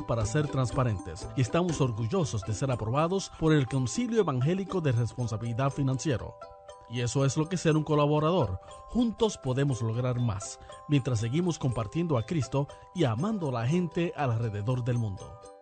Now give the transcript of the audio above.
para ser transparentes y estamos orgullosos de ser aprobados por el Concilio Evangélico de Responsabilidad Financiera. Y eso es lo que es ser un colaborador. Juntos podemos lograr más, mientras seguimos compartiendo a Cristo y amando a la gente alrededor del mundo.